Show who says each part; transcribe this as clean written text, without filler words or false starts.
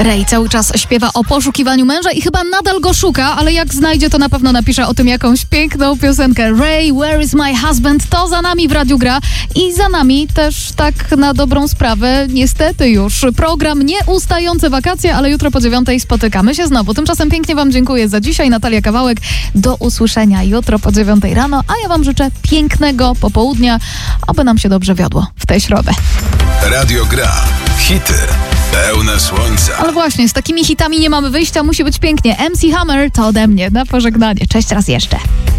Speaker 1: Ray cały czas śpiewa o poszukiwaniu męża i chyba nadal go szuka, ale jak znajdzie, to na pewno napisze o tym jakąś piękną piosenkę. Ray, where is my husband? To za nami w Radiu Gra i za nami też tak na dobrą sprawę niestety już program Nieustające wakacje, ale jutro po 9:00 spotykamy się znowu. Tymczasem pięknie wam dziękuję za dzisiaj. Natalia Kawałek, do usłyszenia jutro po 9:00 rano, a ja wam życzę pięknego popołudnia, aby nam się dobrze wiodło w tę środę.
Speaker 2: Radio Gra. Hity pełne słońca.
Speaker 1: Ale właśnie, z takimi hitami nie mamy wyjścia, musi być pięknie. MC Hammer to ode mnie na pożegnanie. Cześć raz jeszcze.